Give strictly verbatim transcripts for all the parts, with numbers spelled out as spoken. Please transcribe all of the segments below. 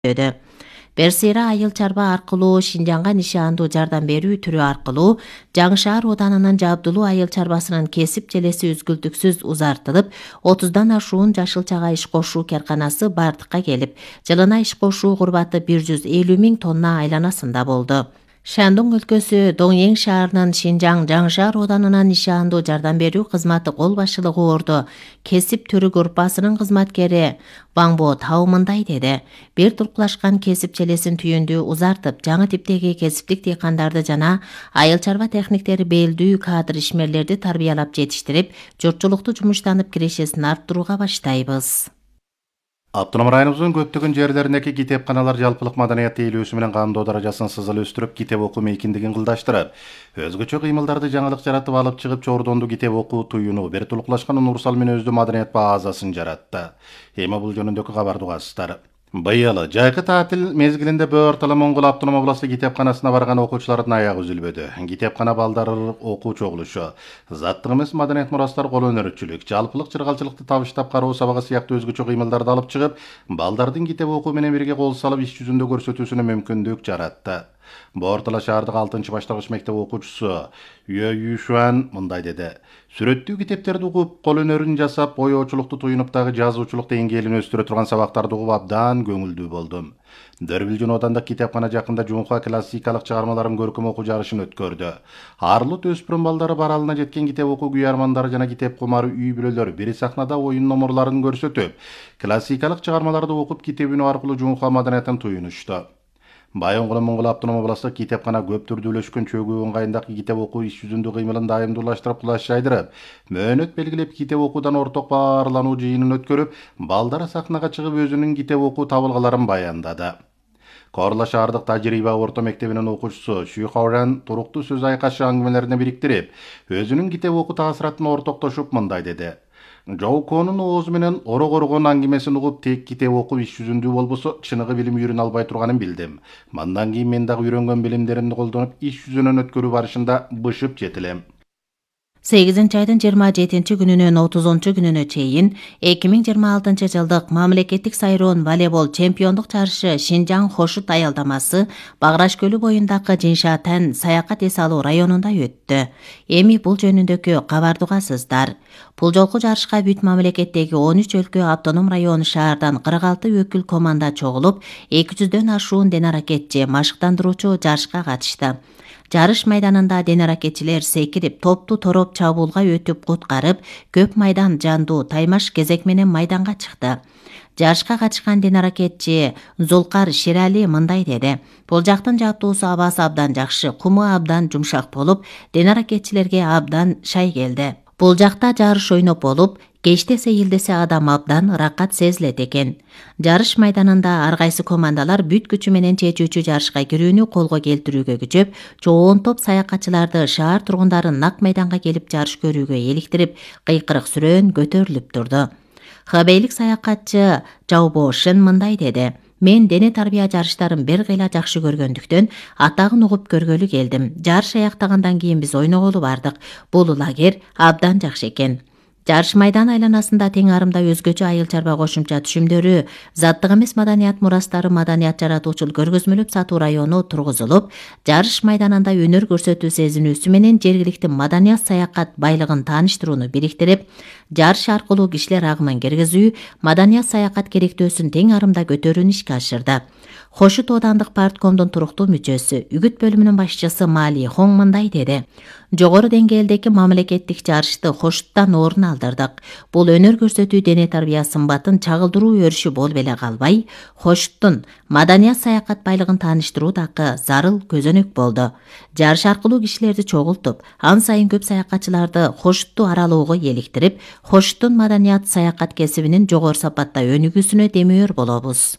өдө. Берсера айыл чарба аркылуу Шинжаңга нишандуу жардам берүү түрү аркылуу Жаңы Шаар Оданынын Жабдулуу айыл чарбасынын кесип желеси үзгүлтүксүз узартылып, отуздан ашуун жашылчага иш кошуу карканасы бардыкка келип, жылына иш кошуу курбаты бир жүз элүү миң тонна айланасында болду. Шандун өлкөсү Доңең шаарынын Шинжаң Жаңы Шаар Оданына нишандуу жардам берүү кызматы кол башчылыгы орду кесип түрү группасынын кызматкери Ваңбо Тау мындай деди. Бир туркулашкан кесип желесин түйүндү узартып, жаңы типтеги кесиптик дыйкандарды жана айыл чарба техниктери белдүү кадр ишмерлерди тарбиялап жетиштирип, журтчулукту жумуштанып кирешесин арттырууга баштайбыз. Автоном районубуздун көптөгөн жерлериндеги китепканалар жалпылык маданият ийилүүсү менен кандоо даражасын сызыл өстүрүп, китеп окуу мейкиндигин кылдаштырып, өзгөчө кыймылдарды жаңылык жаратып алып чыгып, чордонду китеп окуу туюну, бир тулукулашкан Нурсал Мүнөздүү маданият баазасын жаратты. Эми бул жөнүндөгү кабарды угасыздар. Быйыл жайкы таатил мезгилинде Бөөр-Тала Моңгол автоном областы китепканасына барган окуучулардын аягы үзүлбөдү. Китепкана балдары окуу чогулушу, заттык эмес маданият мурастар, кол өнөрчүлүк, жалпылык чыргалчылыкты табыштап кароо сабагы сыяктуу өзгөчө кыймылдарды алып чыгып, балдардын китеп окуу менен бирге кол салып иш жүзүндө көрсөтүүсүнө мүмкүндүк жаратты. Бөөр-Тала шаардык алтынчы баштагыч мектеп окуучусу Юэ Юшуан мындай деди. Сүрөттүү китептерди угуп, кол өнөрүн жасап, боёочулукту туюнуп дагы жазуучулук деңгээлин өстүрө турган сабактарды угуп абдан көңүлдүү болдум. Дөрбүлжүн Одандык китепкана жакында Жунхва классикалык чыгармаларын көркөм окуу жарышын өткөрдү. Арлыт өспүрүм балдары баралына жеткен китеп окуу күйөрмандары жана китеп кумары үй бүлөлөр бир сахнада оюн номурларын көрсөтүп, классикалык чыгармаларды окуп, китеп үнү аркылуу Жунхва маданиятын туюнушту. Байоңгулу Моңгол автоном областык китепкана көп түрдүүлөшкөн чөгүү ыңгайындагы китеп окуу иш жүзүндө кыймылын дайымдуулаштырып, кулаш жайдырып, мөөнөт белгилеп китеп окуудан орток баарлануу жыйынын өткөрүп, балдар сахнага чыгып өзүнүн китеп окуу табылгаларын баяндады. Корла шаардык тажрыйба орто мектебинин окуучусу Шүй Хауран туруктуу сөз айкашы аңгемелерине бириктирип, өзүнүн китеп окуу таасыратын ортоктошуп мындай деди. Жоуконун оозу менен оро коргон аңгемесин угуп, тек китеп окуп иш жүзүндүү болбосо чыныгы билим үйрөнө албай турганын билдим. Мандан кийин мен дагы үйрөнгөн билимдеримди колдонуп, иш жүзүнөн өткөрүү барышында бышып жетилем. сегизинчи айдын жыйырма жетинчи күнүнөн отузунчу күнүнө чейин эки миң жыйырма алтынчы жылдык мамлекеттик сайроон волейбол чемпиондук жарышы Шинжаң Хошут аялдамасы Баграш көлү боюндагы Жиншатан саякат эс алуу районунда өттү. Эми бул жөнүндөгү кабарды угасыздар. Бул жолку жарышка бүт мамлекеттеги он үч өлкө автоном район шаардан кырк алты өкүл команда чогулуп, эки жүздөн ашуун денаракетчи, машыктандыруучу жарышка катышты. Жарыш майданында денаракетчилер секирип, топту тороп чабуулга өтүп куткарып, көп майдан жандуу таймаш кезек менен майданга чыкты. Жарышка катышкан денаракетчи Зулкар Ширали мындай деди. Бул жактын жаттуусу абасы абдан жакшы, куму абдан жумшак болуп, денаракетчилерге абдан шай келди. Бул жакта жарыш ойноп болуп, кечте сейилдесе адам абдан ыракат сезилет экен. Жарыш майданында ар кайсы командалар бүт күчү менен чечүүчү жарышка кирүүнү колго келтирүүгө күчөп, чоң топ саякатчыларды шаар тургундарын нак майданга келип жарыш көрүүгө эликтирип, кыйкырык сүрөөн көтөрүлүп турду. Хабейлик саякатчы Жаубо Шын мындай деди. Мен дене тарбия жарыштарын бир кыйла жакшы көргөндүктөн атагын угуп көргөлү келдим. Жарыш аяктагандан кийин биз ойноголу бардык. Бул лагерь абдан жакшы экен. Жарыш майдан айланасында тең арымда өзгөчө айыл чарба кошумча түшүмдөрү, заттык эмес маданият мурастары маданият жаратуучул көргөзмөлөп сатуу району тургузулуп, жарыш майданында өнөр көрсөтүү сезинүүсү менен жергиликтүү маданият саякат байлыгын тааныштырууну бириктирип, жарыш аркылуу кишилер агымын киргизүү, маданият саякат керектөөсүн тең арымда көтөрүүнү ишке ашырды. Хошут Оодандык парткомдун туруктуу мүчөсү, үгүт бөлүмүнүн башчысы Мали Хоң мындай деди. Жогору деңгээлдеги мамлекеттик жарышты Хошуттан орун алдырдык. Бул өнөр көрсөтүү дене тарбия сымбатын чагылдыруу өрүшү болуп эле калбай, Хошуттун маданият саякат байлыгын тааныштыруу дагы зарыл көзөнөк болду. Жарыш аркылуу кишилерди чогултуп, ан сайын көп саякатчыларды Хошутту аралоого эликтирип, Хошуттун маданият саякат кесибинин жогору сапатта өнүгүүсүнө демөөр болобуз.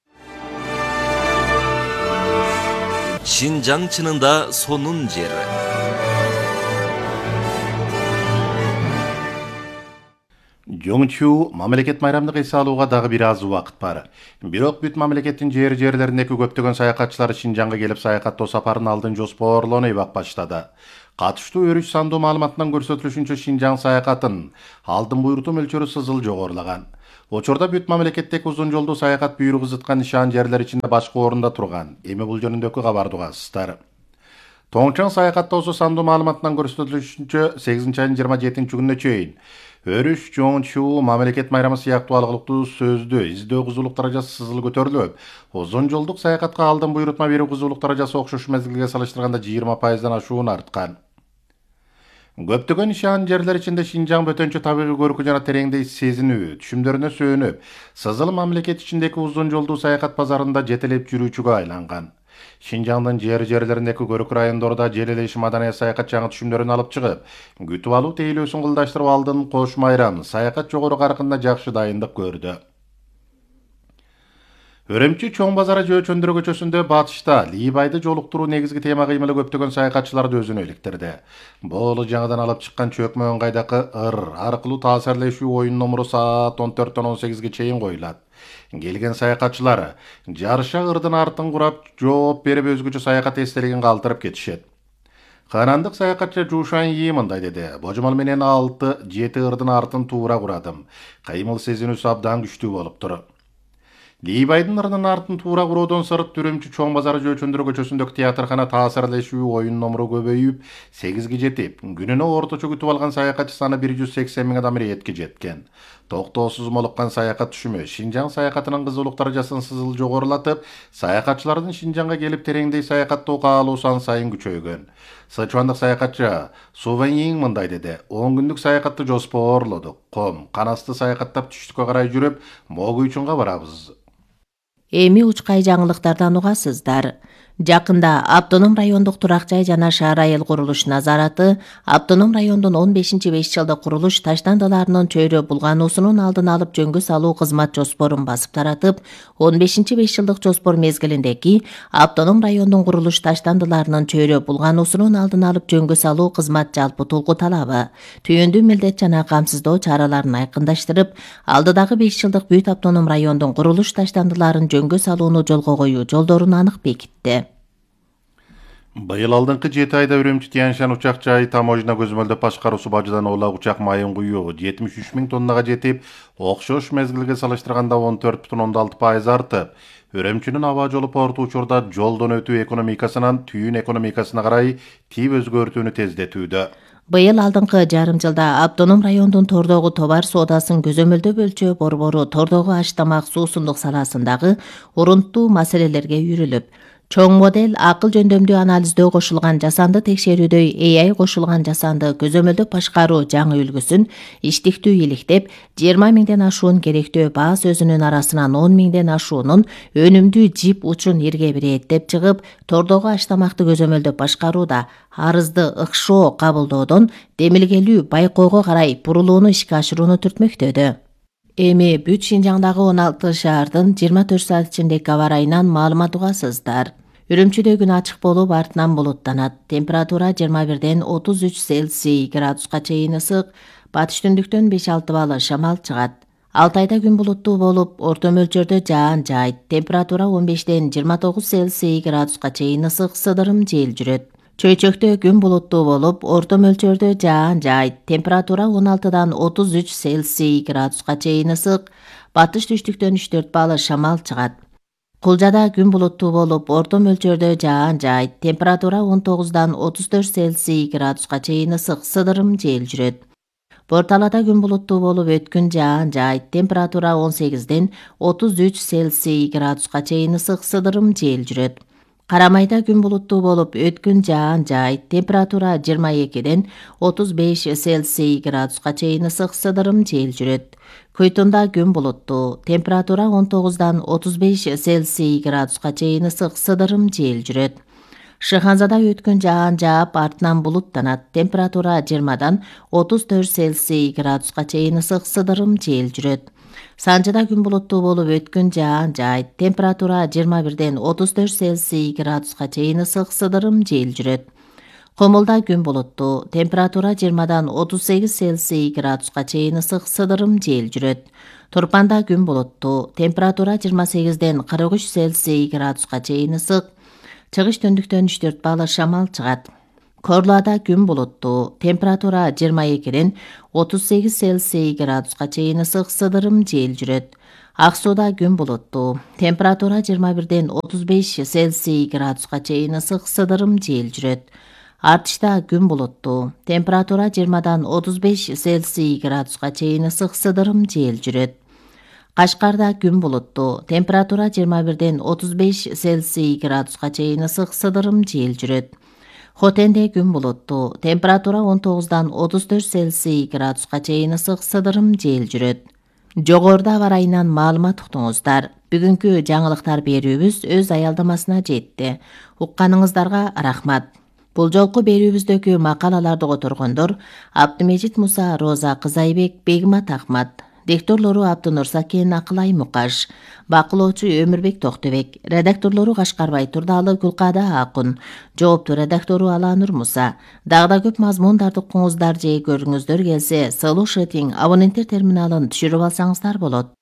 Шинжаң чынында сонун жери. Жоңчу мамлекет майрамдык эс алууга дагы бир аз убакыт бар. Бирок бүт мамлекеттин жер жерлериндеги көптөгөн саякатчылар Шинжаңга келип саякаттоо сапарын алдын жоспарлоону эбак баштады. Катыштуу өрүш сандуу маалыматынан көрсөтүлүшүнчө Шинжаң саякатын алдын буйрутуу мөлчөрү сызыл жогорулаган. Учурда бүт мамлекеттеги узун жолдуу саякат буйругу узуткан нишан жерлер ичинде башкы орунда турган. Эми бул жөнүндөгү кабарды угасыздар. Тоңчоң саякаттоосу сандуу маалыматынан көрсөтүлүшүнчө сегизинчи айдын жыйырма жетинчи күнүнө чейин өрүш, жоңчу, мамлекет майрамы сыяктуу алгылыктуу сөздү издөө кызуулук даражасы сызыл көтөрүлүп, узун жолдук саякатка алдын буйрутма берүү кызуулук даражасы окшош мезгилге салыштырганда жыйырма пайыздан ашуун арткан. Көптөгөн нишан жерлер ичинде Шинжаң бөтөнчө табигый көркү жана тереңдей сезинүү, түшүмдөрүнө сөөнүп, сызыл мамлекет ичиндеги узун жолдуу саякат базарында жетелеп жүрүүчүгө айланган. Шинжаңдын жер жерлериндеги көрүк райондордо желелеши маданий саякат жаңы түшүмдөрүн алып чыгып, күтүп алуу тейлөөсүн кылдаштырып алдын кош майрам саякат жогору каркында жакшы дайындык көрдү. Өрөмчү чоң базары жөө чөндүрө көчөсүндө батышта Лийбайды жолуктуруу негизги тема кыймылы көптөгөн саякатчыларды өзүнө иликтирди. Бул жаңыдан алып чыккан чөкмө ыңгайдагы ыр аркылуу таасирлешүү оюн номуру саат он төрттөн он сегизге чейин коюлат. Келген саякатчылар жарыша ырдын артын курап жооп берип өзгөчө саякат эстелигин калтырып кетишет. Канандык саякатчы Жушан Йи мындай деди: "Божомол менен алты жети ырдын артын туура курадым. Кыймыл сезинүүсү абдан күчтүү болуптур." Лийбайдын ырдын артын туура куроодон сырт Үрөмчү чоң базары жөө чөндүрө көчөсүндөгү театркана таасирлешүү оюн номуру көбөйүп, сегизге жетип, күнүнө орточо күтүп алган саякатчы саны бир жүз сексен миң адам иретке жеткен. Токтоосуз молуккан саякат түшүмү Шинжаң саякатынын кызуулук даражасын сызыл жогорулатып, саякатчылардын Шинжаңга келип тереңдей саякаттоо каалоо сан сайын күчөйгөн. Сычуандык саякатчы Суван Йи мындай деди: он күндүк саякатты жоспорлодук. Ком, канасты саякаттап түштүккө карай жүрүп, Могу үчүнга барабыз. Эми учкай жаңылыктардан угасыздар. Жакында Автоном райондук турак жай жана шаар айыл курулуш назараты Автоном райондун он бешинчи беш жылдык курулуш таштандыларынын чөйрө булгануусунун алдын алып жөнгө салуу кызмат жоспорун басып таратып, он бешинчи беш жылдык жоспор мезгилиндеги Автоном райондун курулуш таштандыларынын чөйрө булгануусунун алдын алып жөнгө салуу кызмат жалпы толку талабы, түйүндүү милдет жана камсыздоо чараларын айкындаштырып, алдыдагы беш жылдык бүт Автоном райондун курулуш таштандыларын жөнгө салууну жолго коюу жолдорун анык бекитти. Быйыл алдыңкы жети айда Үрөмчү Тянь-Шань учак жай таможня көзөмөлдөп башкаруусу бажыдан оолак учак майын куюу жетимиш үч миң тоннага жетип, окшош мезгилге салыштырганда он төрт бүтүн ондон алты пайыз артып, Үрөмчүнүн аба жолу порту учурда жолдон өтүү экономикасынан түйүн экономикасына карай тийип өзгөртүүнү тездетүүдө. Быйыл алдыңкы жарым жылда Автоном райондун тордогу товар соодасын көзөмөлдөп өлчөө борбору тордогу аш тамак суусундук саласындагы урунттуу маселелерге үйрүлүп, чоң модель акыл жөндөмдүү анализдөө кошулган жасанды текшерүүдөй A I кошулган жасанды көзөмөлдөп башкаруу жаңы үлгүсүн иштиктүү иликтеп, жыйырма миңден ашуун керектөө баа сөзүнүн арасынан он миңден ашуунун өнүмдүү жип учун ирге бирэттеп чыгып, тордогу аш тамакты көзөмөлдөп башкарууда арызды ыкшоо кабылдоодон демилгелүү байкоого карай бурулууну ишке ашырууну түртмөктөдү. Эми бүт Шинжаңдагы он алты шаардын жыйырма төрт саат ичиндеги аба ырайынан маалымат угасыздар. Үрөмчүдө күн ачык болуп, артынан булуттанат. Температура жыйырма бирден отуз үч Цельсий градуска чейин ысык, батыш түндүктөн беш алты балл шамал чыгат. Алтайда күн булуттуу болуп, орто мөлчөрдө жаан жаайт. Температура он бештен жыйырма тогуз Цельсий градуска чейин ысык, сыдырым жел жүрөт. Чөйчөктө күн булуттуу болуп, орто мөлчөрдө жаан жаайт. Температура он алтыдан отуз үч Цельсий градуска чейин ысык, батыш түштүктөн үч төрт балл шамал чыгат. Кулжада күн булуттуу болуп, орто мөлчөрдө жаан жаайт. Температура он тогуздан отуз төрт Цельсий градуска чейин ысык, сыдырым жел жүрөт. Борталада күн булуттуу болуп, өткүн жаан жаайт. Температура он сегизден отуз үч Цельсий градуска чейин ысык, сыдырым жел жүрөт. Карамайда күн булуттуу болуп, өткүн жаан жаайт. Температура жыйырма экиден отуз беш Цельсий градуска чейин ысык, сыдырым жел жүрөт. Көйтүндө күн булуттуу. Температура он тогуздан отуз беш Цельсий градуска чейин ысык, сыдырым жел жүрөт. Шыханзада өткүн жаан жаап, артынан булуттанат. Температура жыйырмадан отуз төрт Цельсий градуска чейин ысык, сыдырым жел жүрөт. Санжыда күн булуттуу болуп, өткүн жаан жаайт. Температура жыйырма бирден отуз төрт Цельсий градуска чейин ысык, сыдырым жел жүрөт. Комулда күн булуттуу. Температура жыйырмадан отуз сегиз Цельсий градуска чейин ысык, сыдырым жел жүрөт. Турпанда күн булуттуу. Температура жыйырма сегизден кырк үч Цельсий градуска чейин ысык, чыгыш түндүктөн үч төрт балл шамал чыгат. Korlaada күн булуттуу, температура жыйырма экиден отуз сегиз Цельсий градуска чейин ысык сыдырым жел жүрөт. Ак сууда күн булуттуу, температура жыйырма бирден отуз беш Цельсий градуска чейин ысык сыдырым жел жүрөт. Артышта күн булуттуу, температура жыйырмадан отуз беш Цельсий градуска чейин ысык сыдырым жел жүрөт. Кашкарда күн булуттуу, температура жыйырма бирден отуз беш Цельсий градуска чейин ысык сыдырым жел жүрөт. Хотенде күн булуттуу, температура он тогуздан отуз төрт Цельсий градуска чейин ысык сыдырым жел жүрөт. Жогоруда аба ырайынан маалымат уктуңуздар. Бүгүнкү жаңылыктар берүүбүз өз аялдамасына жетти. Укканыңыздарга рахмат. Бул жолку берүүбүздөгү макалаларды которгондор Абдымежит Муса, Роза Кызайбек, Бегмат Ахмат. Дикторлору Абдынур Сакен, Акылай Мукаш. Бакылоочу Өмүрбек Токтобек. Редакторлору Кашкарбай Турдалы, Гүлкада Акун. Жоопту редактору Аланур Муса. Дагы да көп мазмундарды укуңуздар же көрүңүздөр келсе, Solution абоненттер терминалын түшүрүп алсаңыздар болот.